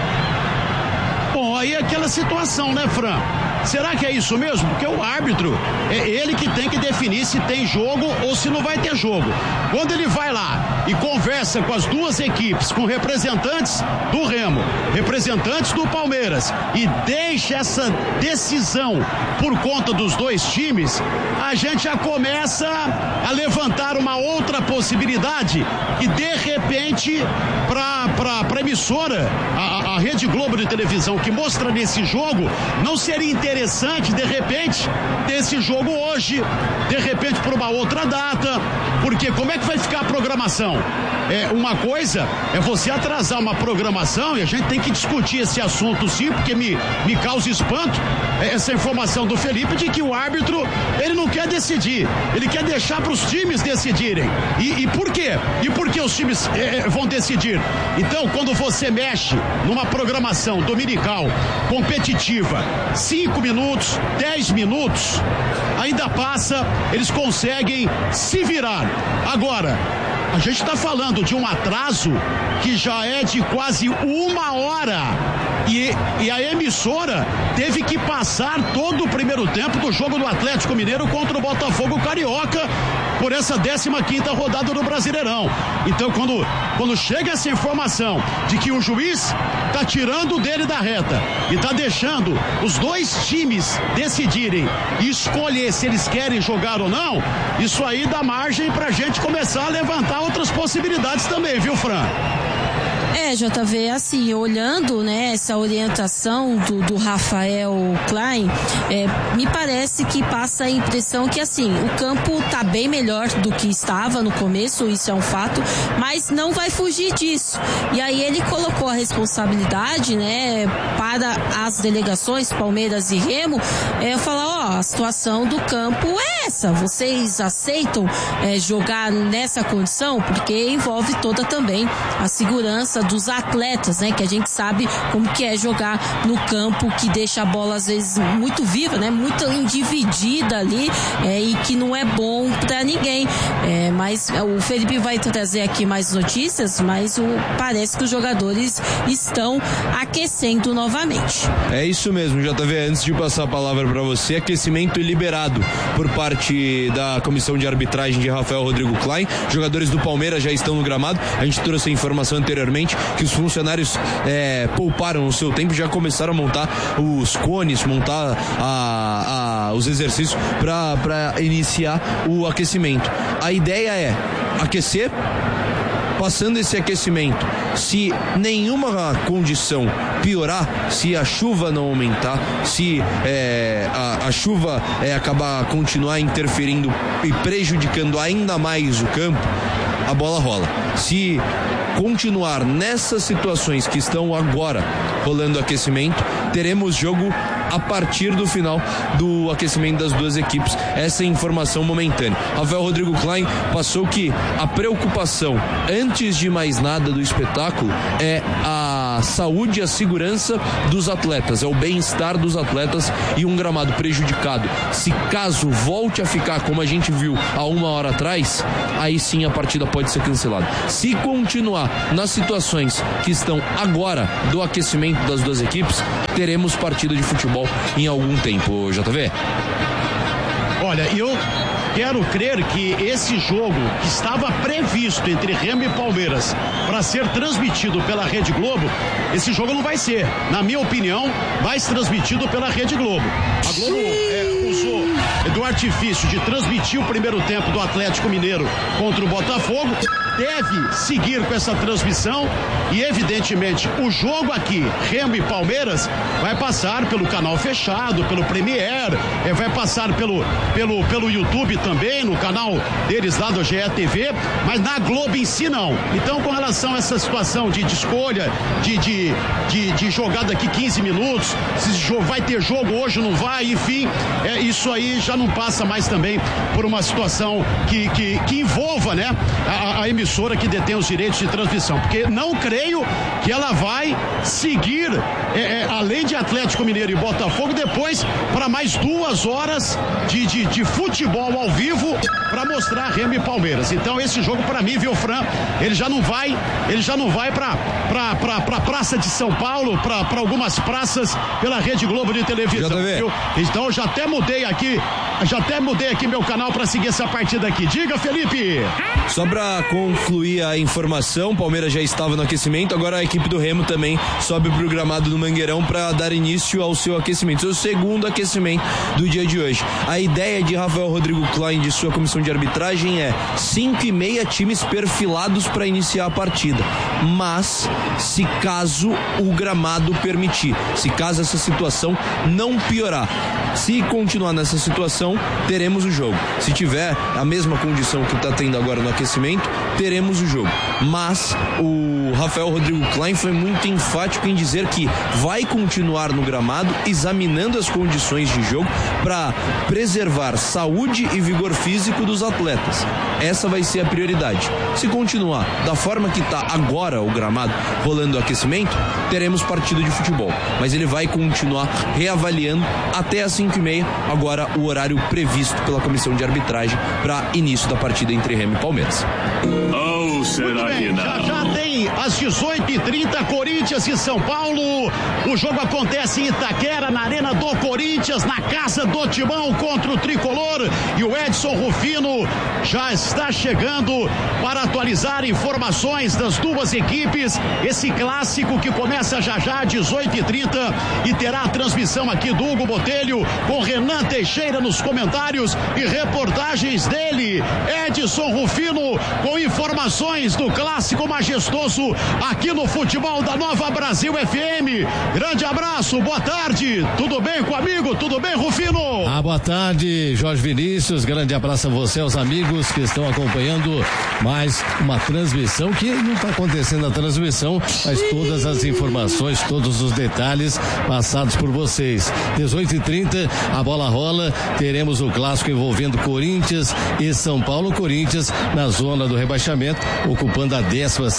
Speaker 2: Bom, aí é aquela situação, né, Fran? Será que é isso mesmo? Porque o árbitro, é ele que tem que definir se tem jogo ou se não vai ter jogo. Quando ele vai lá e conversa com as duas equipes, com representantes do Remo, representantes do Palmeiras, e deixa essa decisão por conta dos dois times, a gente já começa a levantar uma outra possibilidade que, de repente, para para emissora, a, a Rede Globo de televisão que mostra nesse jogo, não seria interessante, de repente, ter esse jogo hoje, de repente por uma outra data, porque como é que vai ficar a programação? É, uma coisa é você atrasar uma programação, e a gente tem que discutir esse assunto sim, porque me, me causa espanto essa informação do Felipe de que o árbitro, ele não quer decidir, ele quer deixar para os times decidirem. E, e por quê? E por que os times é, vão decidir? Então, quando você mexe numa programação dominical competitiva, cinco minutos, dez minutos, ainda passa, eles conseguem se virar. Agora, a gente está falando de um atraso que já é de quase uma hora e, e a emissora teve que passar todo o primeiro tempo do jogo do Atlético Mineiro contra o Botafogo Carioca por essa décima quinta rodada do Brasileirão. Então, quando, quando chega essa informação de que o juiz está tirando dele da reta e está deixando os dois times decidirem e escolher se eles querem jogar ou não, isso aí dá margem para a gente começar a levantar outras possibilidades também, viu, Fran?
Speaker 1: É, J V, assim, olhando, né, essa orientação do, do Rafael Klein, é, me parece que passa a impressão que, assim, o campo tá bem melhor do que estava no começo, isso é um fato, mas não vai fugir disso. E aí ele colocou a responsabilidade, né, para as delegações, Palmeiras e Remo, é, falar, ó, a situação do campo é essa, vocês aceitam é, jogar nessa condição? Porque envolve toda também a segurança dos atletas, né? Que a gente sabe como que é jogar no campo, que deixa a bola às vezes muito viva, né? Muito individida ali, é, e que não é bom para ninguém. É, mas o Felipe vai trazer aqui mais notícias, mas o, parece que os jogadores estão aquecendo novamente.
Speaker 3: É isso mesmo, J V. Antes de passar a palavra para você, aquecimento liberado por parte da comissão de arbitragem de Rafael Rodrigo Klein. Jogadores do Palmeiras já estão no gramado. A gente trouxe a informação anteriormente que os funcionários é, pouparam o seu tempo, já começaram a montar os cones, montar a, a, os exercícios para iniciar o aquecimento. A ideia é aquecer. Passando esse aquecimento, se nenhuma condição piorar, se a chuva não aumentar, se é, a, a chuva é, acabar continuar interferindo e prejudicando ainda mais o campo, a bola rola. Se continuar nessas situações que estão agora rolando aquecimento, teremos jogo a partir do final do aquecimento das duas equipes. Essa é a informação momentânea. Rafael Rodrigo Klein passou que a preocupação, antes de mais nada do espetáculo, é a saúde e a segurança dos atletas, é o bem-estar dos atletas e um gramado prejudicado. Se caso volte a ficar como a gente viu há uma hora atrás, aí sim a partida pode ser cancelada. Se continuar nas situações que estão agora do aquecimento das duas equipes, teremos partida de futebol em algum tempo, J V.
Speaker 2: Olha, eu quero crer que esse jogo que estava previsto entre Remo e Palmeiras para ser transmitido pela Rede Globo, esse jogo não vai ser. Na minha opinião, vai ser transmitido pela Rede Globo. A Globo é, usou do artifício de transmitir o primeiro tempo do Atlético Mineiro contra o Botafogo, deve seguir com essa transmissão e, evidentemente, o jogo aqui, Remo e Palmeiras, vai passar pelo canal fechado, pelo Premiere, é, vai passar pelo, pelo, pelo YouTube também, no canal deles lá do G E T V, mas na Globo em si não. Então, com relação a essa situação de, de escolha, de, de, de, de jogar daqui quinze minutos, se vai ter jogo hoje, não vai, enfim, é, isso aí já não passa mais também por uma situação que, que, que envolva, né, a, a emissora que detém os direitos de transmissão, porque não creio que ela vai seguir, é, é, além de Atlético Mineiro e Botafogo, depois para mais duas horas de, de, de futebol ao vivo para mostrar Remo e Palmeiras. Então esse jogo para mim, viu, Fran, ele já não vai, ele já não vai para para para pra Praça de São Paulo, para algumas praças pela Rede Globo de televisão. Viu? Então eu já até mudei aqui, já até mudei aqui meu canal para seguir essa partida aqui. Diga, Felipe.
Speaker 3: Só para concluir a informação, Palmeiras já estava no aquecimento, agora a equipe do Remo também sobe pro gramado do Mangueirão para dar início ao seu aquecimento, seu segundo aquecimento do dia de hoje. A ideia de Rafael Rodrigo Klein, de sua comissão de arbitragem, é cinco e meia times perfilados para iniciar a partida, mas se caso o gramado permitir, se caso essa situação não piorar, se continuar nessa situação, teremos o jogo. Se tiver a mesma condição que está tendo agora no aquecimento, teremos o jogo. Mas o Rafael Rodrigo Klein foi muito enfático em dizer que vai continuar no gramado, examinando as condições de jogo para preservar saúde e vigor físico dos atletas. Essa vai ser a prioridade. Se continuar da forma que está agora o gramado, rolando o aquecimento, teremos partida de futebol. Mas ele vai continuar reavaliando até as cinco e meia, agora o horário previsto pela comissão de arbitragem para início da partida entre Remo e Palmeiras.
Speaker 2: Oh, será que não? Já, já tem às dezoito e trinta, Corinthians e São Paulo. O jogo acontece em Itaquera, na Arena do Corinthians, na casa do Timão contra o Tricolor. E o Edson Rufino já está chegando para atualizar informações das duas equipes. Esse clássico que começa já já às dezoito e trinta e terá a transmissão aqui do Hugo Botelho com Renan Teixeira nos comentários e reportagens dele, Edson Rufino, com informações do clássico majestoso aqui no futebol da Nova Brasil F M. Grande abraço, boa tarde, tudo bem com o amigo? Tudo bem, Rufino?
Speaker 6: Ah, boa tarde, Jorge Vinícius, grande abraço a você, aos amigos que estão acompanhando mais uma transmissão, que não está acontecendo a transmissão, mas todas as informações, todos os detalhes passados por vocês. dezoito e trinta, a bola rola, teremos o clássico envolvendo Corinthians e São Paulo. Corinthians na zona do rebaixamento, ocupando a décima sétima posição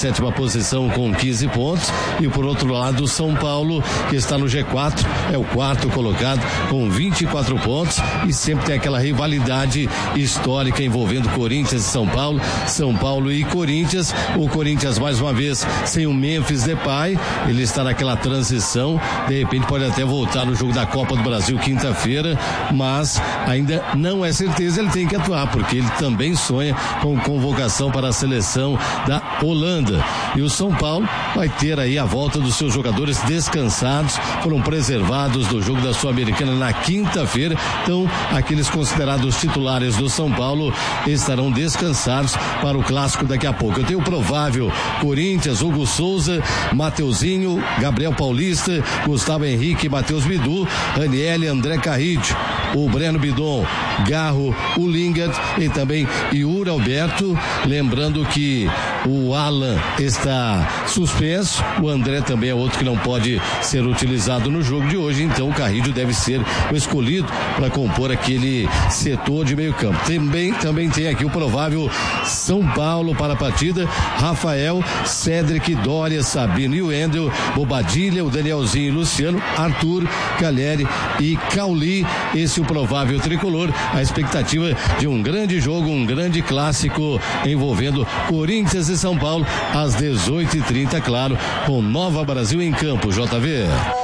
Speaker 6: posição com quinze pontos, e por outro lado o São Paulo, que está no G quatro, é o quarto colocado com vinte e quatro pontos, e sempre tem aquela rivalidade histórica envolvendo Corinthians e São Paulo, São Paulo e Corinthians. O Corinthians mais uma vez sem o Memphis Depay, ele está naquela transição, de repente pode até voltar no jogo da Copa do Brasil quinta-feira, mas ainda não é certeza, ele tem que atuar, porque ele também sonha com convocação para a seleção da Holanda. E o São Paulo vai ter aí a volta dos seus jogadores descansados, foram preservados do jogo da Sul-Americana na quinta-feira, então aqueles considerados titulares do São Paulo estarão descansados para o clássico daqui a pouco. Eu tenho o provável Corinthians, Hugo Souza, Mateuzinho, Gabriel Paulista, Gustavo Henrique, Matheus Bidu, Raniel, André Carrillo, o Breno Bidon, Garro, o Lingard e também Yuri Alberto. Lembrando que o Alan está suspenso, o André também é outro que não pode ser utilizado no jogo de hoje, então o Carrillo deve ser o escolhido para compor aquele setor de meio campo. Também, também tem aqui o provável São Paulo para a partida: Rafael, Cédric, Dória, Sabino e o Wendel, Bobadilha, o Danielzinho, Luciano, Arthur, Caleri e Cauli. Esse é o provável tricolor. A expectativa de um grande jogo, um grande clássico envolvendo Corinthians e São Paulo às dezoito e trinta, claro, com Nova Brasil em campo. J V.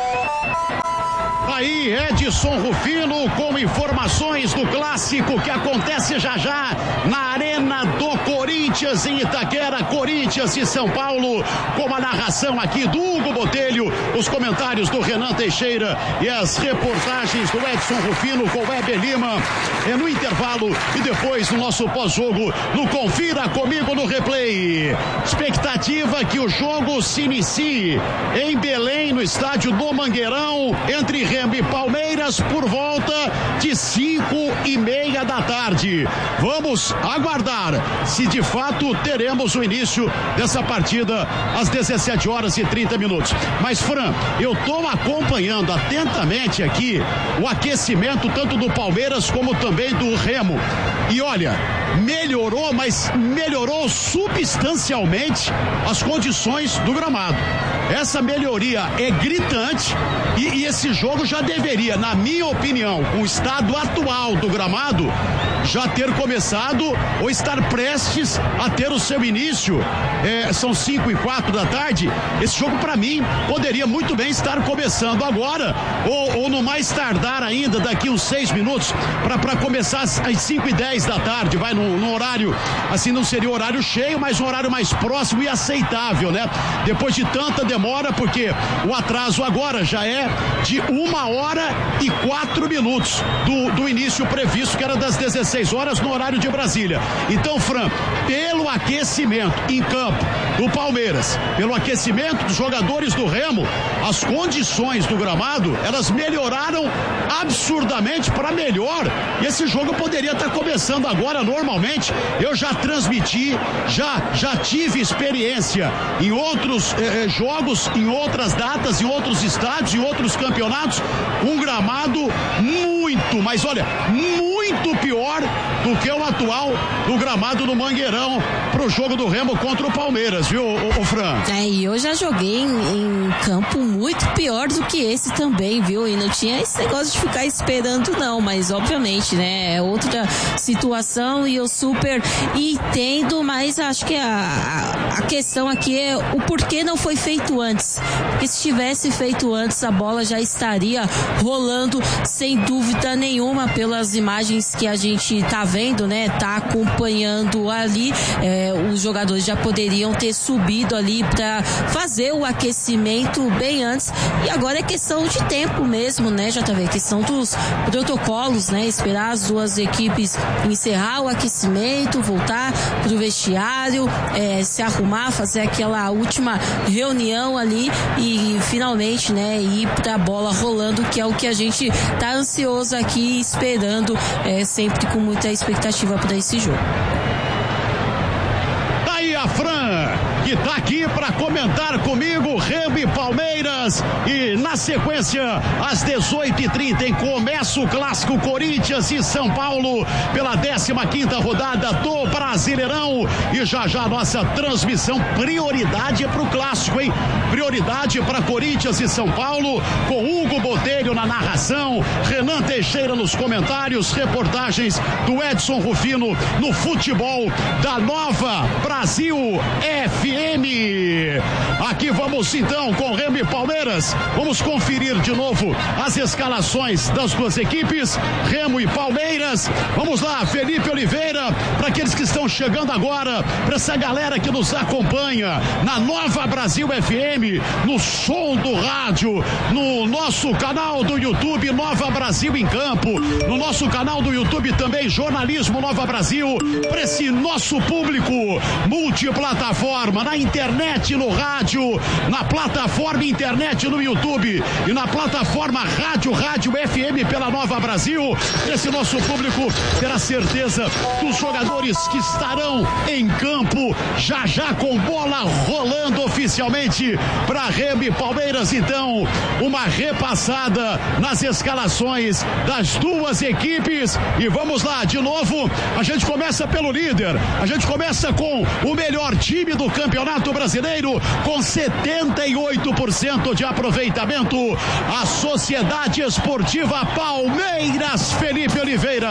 Speaker 2: Aí, Edson Rufino com informações do clássico que acontece já já na Arena do Corinthians em Itaquera. Corinthians e São Paulo, com a narração aqui do Hugo Botelho, os comentários do Renan Teixeira e as reportagens do Edson Rufino com o Weber Lima. É no intervalo e depois no nosso pós-jogo no Confira Comigo no Replay. Expectativa que o jogo se inicie em Belém, no estádio do Mangueirão, entre Remo e Palmeiras, por volta de cinco e meia da tarde. Vamos aguardar se de fato teremos o início dessa partida às dezessete horas e trinta minutos. Mas, Fran, eu estou acompanhando atentamente aqui o aquecimento tanto do Palmeiras como também do Remo. E olha, melhorou, mas melhorou substancialmente as condições do gramado. Essa melhoria é gritante e, e esse jogo já deveria, na minha opinião, com o estado atual do gramado, já ter começado ou estar prestes a ter o seu início. É, são cinco e quatro da tarde. Esse jogo, para mim, poderia muito bem estar começando agora ou, ou no mais tardar ainda daqui uns seis minutos para começar às cinco e dez da tarde. Vai no, no horário, assim, não seria horário cheio, mas um horário mais próximo e aceitável, né? Depois de tanta demora, porque o atraso agora já é de uma hora e quatro minutos do, do início previsto, que era das dezesseis horas no horário de Brasília. Então, Fran, pelo aquecimento em campo do Palmeiras, pelo aquecimento dos jogadores do Remo, as condições do gramado, elas melhoraram absurdamente para melhor, e esse jogo poderia estar começando agora normalmente. Eu já transmiti, já, já tive experiência em outros eh, jogos, em outras datas, em outros estádios, em outros campeonatos, um gramado muito, mas olha, muito pior do que o atual do gramado no Mangueirão pro jogo do Remo contra o Palmeiras, viu, o, o Fran?
Speaker 1: É, e eu já joguei em, em campo muito pior do que esse também, viu? E não tinha esse negócio de ficar esperando, não, mas obviamente, né, é outra situação e eu super entendo, mas acho que a, a questão aqui é o porquê não foi feito antes. Porque se tivesse feito antes, a bola já estaria rolando sem dúvida nenhuma, pelas imagens que a gente tá vendo, né, tá acompanhando ali, é, os jogadores já poderiam ter subido ali para fazer o aquecimento bem antes, e agora é questão de tempo mesmo, né, J V, questão dos protocolos, né, esperar as duas equipes encerrar o aquecimento, voltar pro vestiário, é, se arrumar, fazer aquela última reunião ali e finalmente, né, ir pra bola rolando, que é o que a gente tá ansioso aqui esperando, é, sempre com muita expectativa para esse jogo.
Speaker 2: Daí a Fran, que E tá aqui para comentar comigo Remo e Palmeiras. E na sequência, às dezoito e trinta, começa o clássico Corinthians e São Paulo pela décima quinta rodada do Brasileirão. E já já nossa transmissão, prioridade é pro clássico, hein? Prioridade para Corinthians e São Paulo, com Hugo Botelho na narração, Renan Teixeira nos comentários, reportagens do Edson Rufino no futebol da Nova Brasil F M. Aqui vamos então com Remo e Palmeiras. Vamos conferir de novo as escalações das duas equipes, Remo e Palmeiras. Vamos lá, Felipe Oliveira, para aqueles que estão chegando agora, para essa galera que nos acompanha na Nova Brasil F M, no som do rádio, no nosso canal do YouTube Nova Brasil em Campo, no nosso canal do YouTube também Jornalismo Nova Brasil, para esse nosso público multiplataforma, na internet, no rádio, na plataforma internet no YouTube e na plataforma Rádio Rádio F M pela Nova Brasil. Esse nosso público terá certeza dos jogadores que estarão em campo já já com bola rolando oficialmente para Remo e Palmeiras. Então, uma repassada nas escalações das duas equipes e vamos lá, de novo, a gente começa pelo líder, a gente começa com o melhor time do Campeonato Brasileiro, com setenta e oito por cento de aproveitamento, a Sociedade Esportiva Palmeiras. Felipe Oliveira.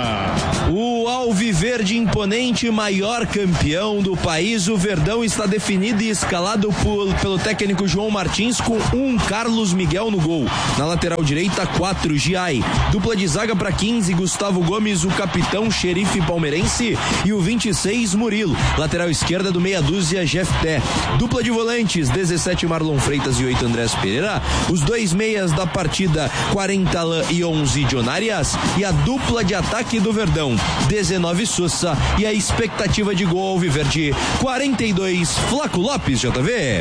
Speaker 3: O Alviverde imponente, maior campeão do país, o Verdão está definido e escalado por, pelo técnico João Martins, com um Carlos Miguel no gol. Na lateral direita, quatro Giai. Dupla de zaga para quinze, Gustavo Gomes, o capitão xerife palmeirense, e o vinte e seis, Murilo. Lateral esquerda do meia dúzia, Jefté. Dupla de volantes, dezessete, Marlon Freitas e oito, Andrés Pereira. Os dois meias da partida, quarenta, Alain e onze, John Arias. E a dupla de ataque do Verdão, dezenove, Sousa, e a expectativa de gol alviverde, quarenta e dois, Flaco Lopes, J V.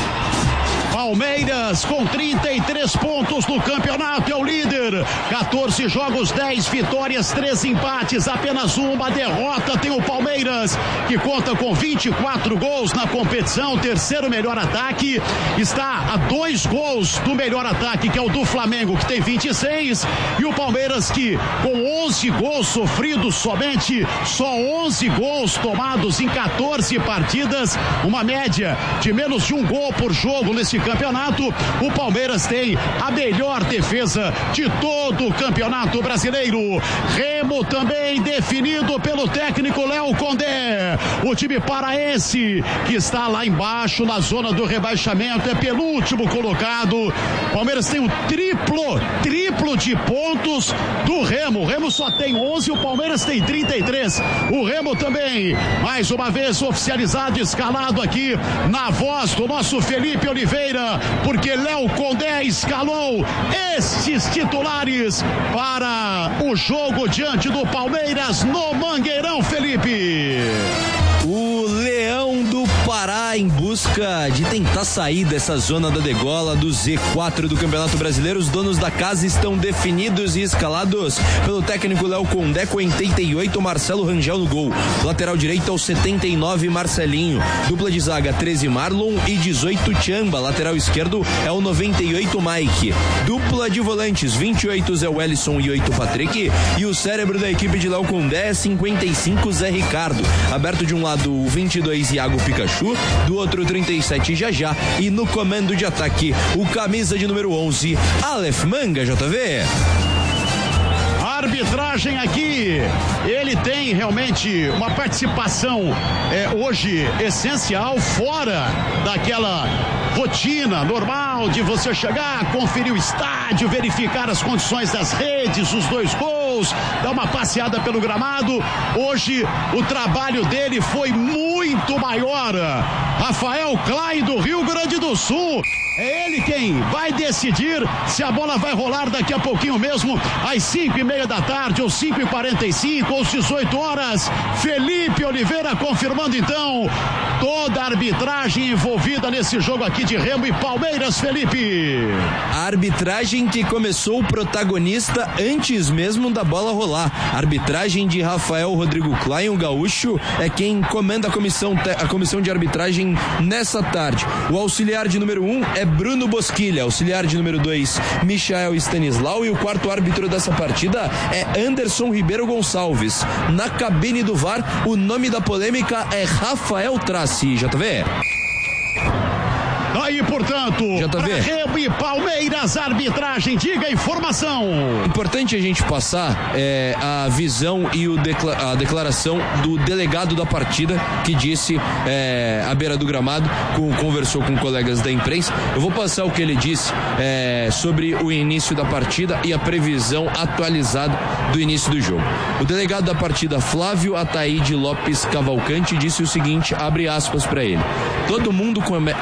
Speaker 2: Palmeiras com trinta e três pontos no campeonato, é o líder, quatorze jogos, dez vitórias, três empates, apenas uma derrota tem o Palmeiras, que conta com vinte e quatro gols na competição, terceiro melhor ataque, está a dois gols do melhor ataque, que é o do Flamengo, que tem vinte e seis, e o Palmeiras que com onze gols sofridos somente, só onze gols tomados em quatorze partidas, uma média de menos de um gol por jogo nesse campeonato. O Palmeiras tem a melhor defesa de todo o Campeonato Brasileiro. Remo também definido pelo técnico Léo Condé. O time paraense, que está lá embaixo na zona do rebaixamento, é penúltimo colocado. Palmeiras tem o triplo, triplo de pontos do Remo. O Remo só tem onze, o Palmeiras tem trinta e três. O Remo também, mais uma vez oficializado, escalado aqui na voz do nosso Felipe Oliveira, porque Léo Condé escalou estes titulares para o jogo diante do Palmeiras no Mangueirão, Felipe.
Speaker 3: O Leão do Pará, em busca de tentar sair dessa zona da degola do Z quatro do Campeonato Brasileiro. Os donos da casa estão definidos e escalados pelo técnico Léo Condé, com oitenta e oito, Marcelo Rangel no gol. Lateral direito ao setenta e nove, Marcelinho. Dupla de zaga, treze, Marlon e dezoito, Tchamba. Lateral esquerdo é o noventa e oito, Mike. Dupla de volantes, vinte e oito, Zé Wellison e oito, Patrick. E o cérebro da equipe de Léo Condé é cinquenta e cinco, Zé Ricardo. Aberto de um lado o vinte e dois, Iago Pikachu, do outro trinta e sete, Jajá, e no comando de ataque o camisa de número onze, Aleph Manga, J V.
Speaker 2: Arbitragem aqui, ele tem realmente uma participação é, hoje essencial, fora daquela rotina normal de você chegar, conferir o estádio, verificar as condições das redes, os dois gols, dar uma passeada pelo gramado. Hoje o trabalho dele foi muito maior. Rafael Klein, do Rio Grande do Sul, é ele quem vai decidir se a bola vai rolar daqui a pouquinho mesmo, às cinco e meia da tarde, ou cinco e quarenta e cinco, ou dezoito horas. Felipe Oliveira confirmando então toda a arbitragem envolvida nesse jogo aqui de Remo e Palmeiras, Felipe.
Speaker 3: A arbitragem que começou protagonista antes mesmo da bola rolar. A arbitragem de Rafael Rodrigo Klein, o gaúcho, é quem comanda a comissão comissão, a comissão de arbitragem nessa tarde. O auxiliar de número um é Bruno Bosquilha, auxiliar de número dois, Michael Stanislau, e o quarto árbitro dessa partida é Anderson Ribeiro Gonçalves. Na cabine do V A R, o nome da polêmica é Rafael Traci. J V.
Speaker 2: Aí, portanto,
Speaker 3: para
Speaker 2: Remo e Palmeiras, arbitragem, diga a informação.
Speaker 3: Importante a gente passar é, a visão e o decla- a declaração do delegado da partida, que disse é, à beira do gramado, com, conversou com colegas da imprensa. Eu vou passar o que ele disse é, sobre o início da partida e a previsão atualizada do início do jogo. O delegado da partida, Flávio Ataíde Lopes Cavalcante, disse o seguinte, abre aspas para ele: todo mundo come-